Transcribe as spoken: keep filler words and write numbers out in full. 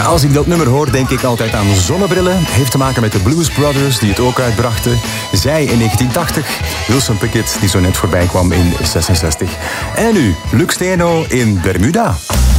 als ik dat nummer hoor, denk ik altijd aan zonnebrillen. Heeft te maken met de Blues Brothers, die het ook uitbrachten. Zij in negentien tachtig, Wilson Pickett, die zo net voorbij kwam in zesenzestig. En nu, Luc Steno in Bermuda.